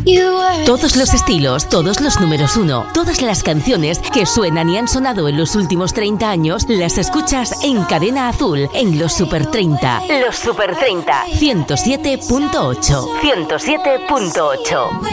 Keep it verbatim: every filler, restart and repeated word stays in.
Todos los estilos, todos los números uno, todas las canciones que suenan y han sonado en los últimos treinta años, las escuchas en Cadena Azul, en los Super treinta. Los Super treinta, ciento siete punto ocho. ciento siete punto ocho.